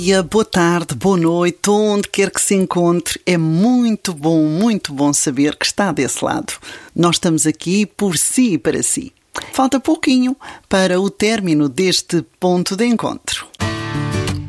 dia, boa tarde, boa noite, onde quer que se encontre, é muito bom saber que está desse lado. Nós estamos aqui por si e para si. Falta pouquinho para o término deste ponto de encontro.